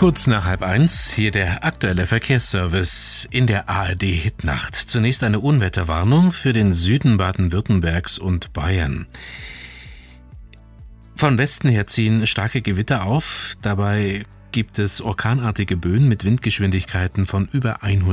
Kurz nach 12:30, hier der aktuelle Verkehrsservice in der ARD-Hitnacht. Zunächst eine Unwetterwarnung für den Süden Baden-Württembergs und Bayern. Von Westen her ziehen starke Gewitter auf. Dabei gibt es orkanartige Böen mit Windgeschwindigkeiten von über 100